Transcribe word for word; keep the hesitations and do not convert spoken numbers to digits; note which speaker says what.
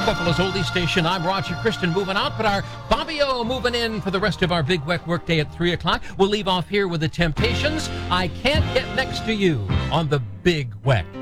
Speaker 1: Buffalo's oldie station. I'm Roger Christian moving out, but our Bobby O moving in for the rest of our Big Weck workday at three o'clock. We'll leave off here with the Temptations. I Can't Get Next to You on the Big Weck.